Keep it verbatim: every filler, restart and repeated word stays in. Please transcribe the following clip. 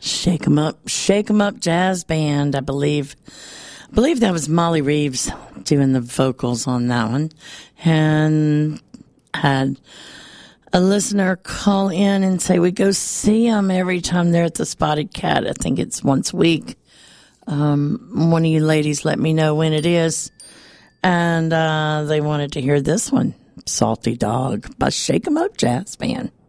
Shake 'em Up, Shake 'em Up Jazz Band, I believe. I believe that was Molly Reeves doing the vocals on that one. And had a listener call in and say we go see them every time they're at the Spotted Cat. I think it's once a week. Um, one of you ladies let me know when it is. And uh, they wanted to hear this one, Salty Dog by Shake 'em Up Jazz Band.